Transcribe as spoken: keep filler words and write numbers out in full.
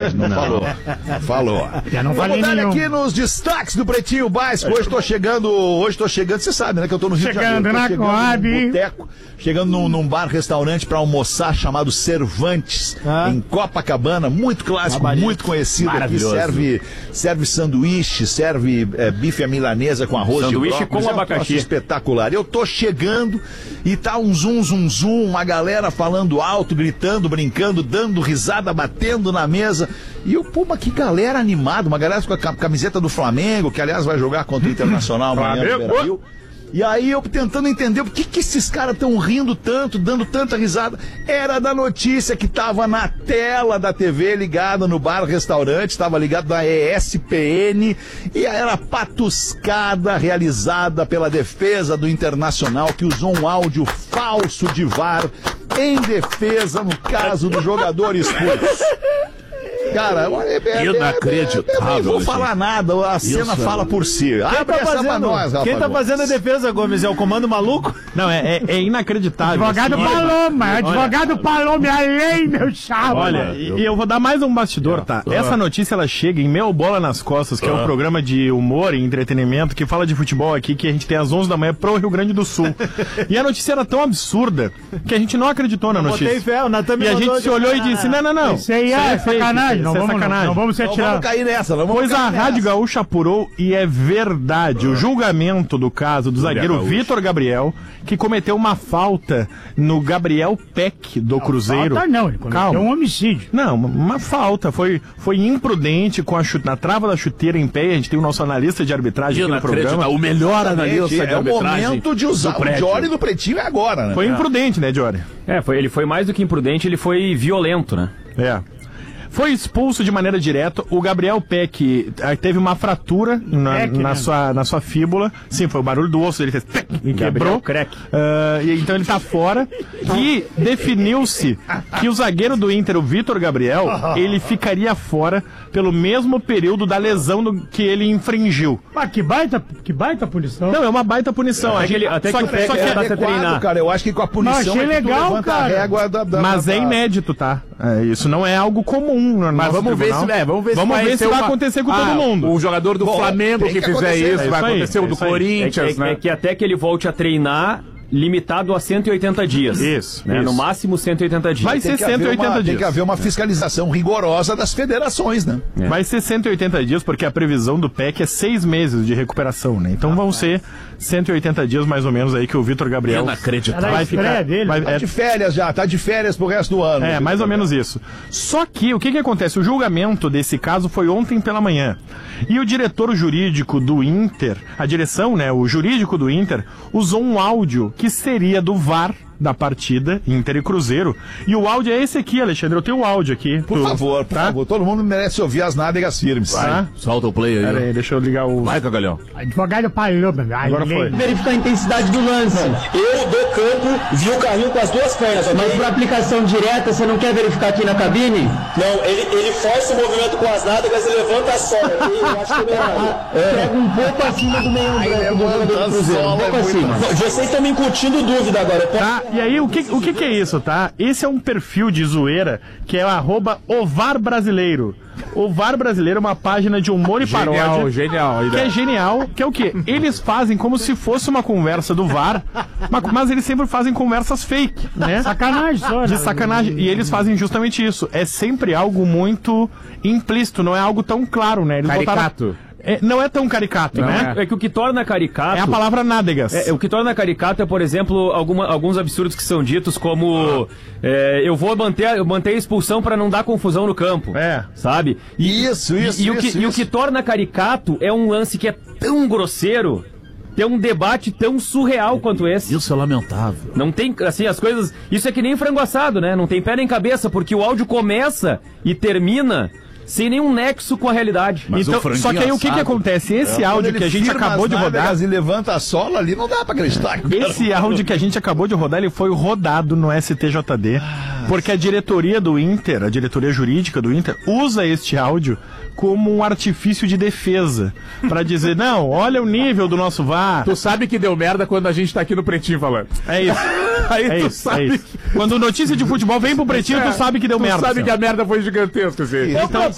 Não, não falou. Não falou. Já não falei Vamos dar nenhum. aqui nos destaques do Pretinho Básico. Hoje tô chegando, hoje tô chegando, você sabe, né, que eu tô no Rio Chegando de Janeiro. na Tô chegando Coab. num boteco, chegando num, num bar-restaurante pra almoçar chamado Cervantes, Ah. em Copacabana, muito clássico, muito conhecido aqui. Serve, serve sanduíche, serve é, bife à milanesa com arroz Sanduíche de brócolis. com É um abacaxi. troço espetacular. Eu tô chegando e tá um zum, zum, zum, uma galera falando alto, gritando, brincando, dando risada, batendo na mesa. E eu, pô, mas que galera animada, uma galera com a cam- camiseta do Flamengo, que aliás vai jogar contra o Internacional amanhã no Beira-Rio. E aí eu tentando entender por que, que esses caras estão rindo tanto, dando tanta risada. Era da notícia que tava na tela da T V ligada no bar-restaurante, estava ligado na E S P N, e era patuscada realizada pela defesa do Internacional, que usou um áudio falso de V A R em defesa no caso do jogador expulso. Cara, é, é, Inacreditável, é, é, eu não vou gente. falar nada, a cena fala por si. Quem Abre tá, essa pra fazendo, nós, Rafa quem tá Gomes. fazendo a defesa, Gomes? É o comando maluco? Não, é, é, é inacreditável. Advogado assim. Paloma, advogado Paloma, é a lei, meu chapa. Olha, e e eu vou dar mais um bastidor, tá? Essa notícia, ela chega em Meu Bola nas Costas, que é um programa de humor e entretenimento que fala de futebol aqui, que a gente tem às onze da manhã pro Rio Grande do Sul. E a notícia era tão absurda que a gente não acreditou na notícia. Botei fé, o Natan me E a mandou gente se de- olhou e disse, não, não, não. Isso aí é, fake, sacanagem, não isso é vamos, sacanagem. não vamos se Não atirar. vamos cair nessa, não vamos Pois a cair Rádio nessa. Gaúcha apurou e é verdade. O julgamento do caso do zagueiro Gaúcha. Vitor Gabriel, que cometeu uma falta no Gabriel Peck do Cruzeiro. Falta não, ele cometeu Calma. um homicídio. Não, uma- uma falta. Foi, foi imprudente com a chute, na trava da chuteira em pé. A gente tem o nosso analista de arbitragem aqui no programa. Inacreditável. O melhor analista de É o arbitragem momento de usar do o prédio. Jory do Pretinho é agora, né? Foi imprudente, né, Jory? É, foi, ele foi mais do que imprudente, ele foi violento, né? É. Foi expulso de maneira direta. O Gabriel Peck eh, teve uma fratura na, Peck, na né? sua, na sua fíbula. Sim, foi o barulho do osso. Ele fez tec, e quebrou. Crack. Ah, e então ele tá fora. E definiu-se que o zagueiro do Inter, o Vitor Gabriel, ele ficaria fora pelo mesmo período da lesão do, que ele infringiu. Ah, que baita, que baita punição. Não, é uma baita punição. Até A que ele- gente- até só que o Peck só era pra que- ter treinar. Cara, eu acho que com a punição Não, achei é que tu legal, levanta a cara. régua da, da, Mas da, é inédito, tá? É, isso não é algo comum no Mas nosso vamos ver, tribunal. se, é, vamos ver Vamos se ver vai, se ser vai uma- acontecer com Ah, todo mundo. O jogador do Bom, Flamengo tem que, que fizer acontecer. isso, É vai isso aí, acontecer o é do isso aí. É, Corinthians, que- né? é que até que ele volte a treinar, limitado a cento e oitenta dias. Isso, né? isso. No máximo cento e oitenta dias. Vai tem ser que haver cento e oitenta uma- dias. Tem que haver uma fiscalização rigorosa das federações, né? Vai ser cento e oitenta dias, porque a previsão do P E C é seis meses de recuperação, né? Então vão ser cento e oitenta dias, mais ou menos, aí que o Vitor Gabriel Inacreditável. Era a vai estreia ficar... dele. vai- Tá é, de férias já, tá de férias pro resto do ano. é, mais ou menos isso. Só que, o que que acontece? O julgamento desse caso foi ontem pela manhã. E o diretor jurídico do Inter, a direção, né, o jurídico do Inter, usou um áudio que seria do V A R da partida Inter e Cruzeiro. E o áudio é esse aqui, Alexandre. Eu tenho o áudio aqui. Por Tu- favor, por tá? favor. Todo mundo merece ouvir as nádegas firmes. Tá? Solta o play aí. Pera aí, deixa eu ligar o... Vai, Cagalhão. Advogado Paloma. a Agora lei. foi. Verificar a intensidade do lance. Eu, do campo, vi o carrinho com as duas pernas, ok? Mas por aplicação direta, você não quer verificar aqui na cabine? Não, ele, ele força o movimento com as nádegas e levanta a sola, ok? Eu acho que é errado. Pega um pouco acima do meio branco do jogador do Cruzeiro. Um pouco acima. Vocês estão me incutindo dúvida agora. Eu posso- Tá, e aí o que, o que que é isso, tá? Esse é um perfil de zoeira que é o arroba Ovar Brasileiro. Ovar Brasileiro é uma página de humor e Genial, paródia. genial. Que é genial, que é o quê? Eles fazem como se fosse uma conversa do V A R, mas, mas eles sempre fazem conversas fake, né? Sacanagem só, né? De sacanagem. E eles fazem justamente isso. É sempre algo muito implícito, não é algo tão claro, né? Eles Caricato. botaram- É, não é tão caricato, né? É que o que torna caricato... É a palavra nádegas. É, o que torna caricato é, por exemplo, alguma, alguns absurdos que são ditos, como é, eu vou manter, eu manter a expulsão para não dar confusão no campo. É. Sabe? E, Isso, isso, e, e o que, isso, e o isso. que torna caricato é um lance que é tão grosseiro, tem um debate tão surreal quanto esse. Isso é lamentável. Não tem, assim, as coisas... Isso é que nem frango assado, né? Não tem pé nem cabeça, porque o áudio começa e termina sem nenhum nexo com a realidade. Mas o Então, franguinho só que aí o que, que assado- acontece? Esse Quando áudio ele que a gente firma acabou as de rodar. nádegas e levanta a sola ali, não dá pra acreditar. Esse áudio que a gente acabou de rodar, ele foi rodado no S T J D, porque a diretoria do Inter, a diretoria jurídica do Inter, usa este áudio como um artifício de defesa, pra dizer, não, olha o nível do nosso V A R. Tu sabe que deu merda quando a gente tá aqui no Pretinho falando. É isso. Aí É tu isso, sabe é isso. Quando notícia de futebol vem pro Pretinho, tu sabe que deu tu merda. sabe que a merda foi gigantesca, assim. Então,